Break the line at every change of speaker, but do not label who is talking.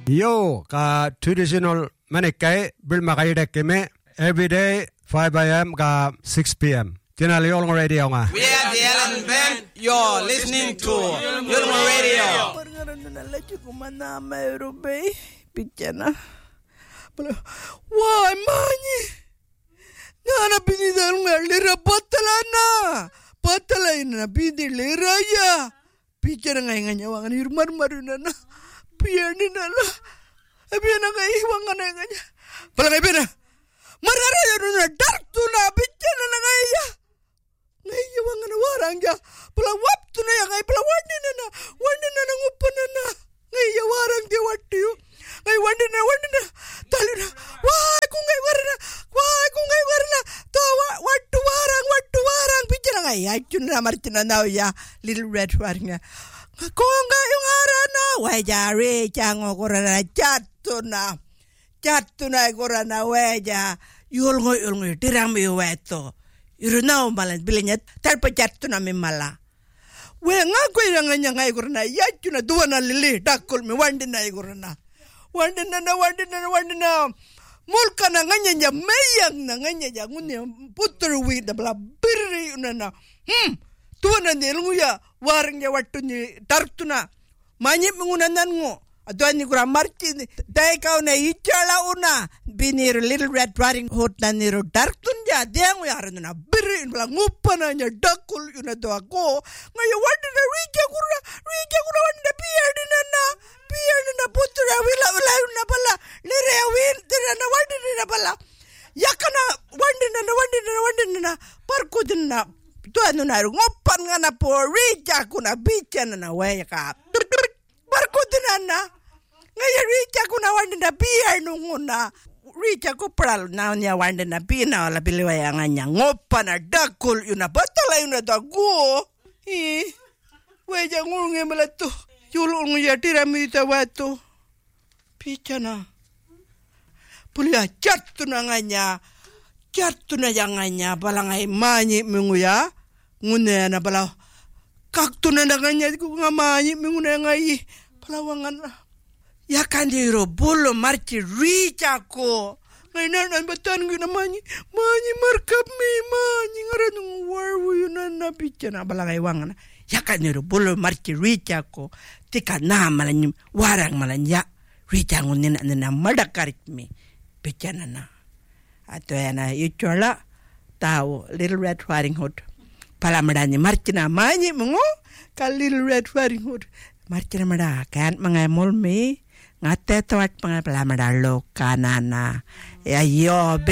Yo ka traditional manikai bil makai dekeme everyday 5 a.m. ka 6 p.m. Tinali Yolngu Radio nga.
We are the Ellen Band. You're listening to Yolngu Radio.
Why mani? Nana binidal ngalira patala binilira ya. Pichana nganya wangan irmar marunana. Piani nala. Ebiana ngai wangan nganya. Pala ebena. Marara yaruna dark tuna pichana ngaya. Ngaya wangan waranga. Pala waptuna ya ngai pala wandina ngupanana. Ngaya warang dia watiu. Ngai wandina talina. Wah kungai warna. Tawa wattu warang pichana ngai. Achuna marchina now ya little red waranga. Konga yung arana weja recha ngorana chatuna gorana weja yulngo tirang mi weto iruna malan bilinya talpa chatuna mi mala we ngako yang ngai gorana yachuna duana lili dakul mi wandina gorana mulkana nganya meyang na nganya ngune putru wi da bla birri unana tuana nelunguya warangnya wattu ni tartuna manyip mengunanan ngo adani kura marchi dai kau na ichala una binir little red riding hood na niro tartun ja dengu ya haruna biri bla ngupana nya dakul una do ako ngaya wadina rija kura wadina piadina putra wila una bala lire win tirana wadina bala yakana wadina parkudina tuanu na ngopan nga na po richa kuna bicha na waya ka barkutin na ngaya richa kuna wanda na biya nunguna richa ko pral na niya wanda na pina wala biliwaya nga niya ngopan na dakul yun na batala yun na dago waya ngulungi malato yulung ya tiramita wato bicha na pulia chatu na nga niya yang nganya balangay manyi menguya ngune na bala kaktuna na nganya ko ngamanyi menguna ngai palawangan ya kandiro bolo marchi richa ko ngai nan batan ngina manyi markap mi manyi ngaranung warwu yunana bichana balangay wangan ya kandiro bolo marchi richa ko tika na malany warang malanya richa ngune na madakarit mi bichana na ato yana ichola tao little red riding hood palamedani marchina manyi mungo kal little red riding hood marchina mada kan mangamol me ngate tawat palameda lo kanana ya yo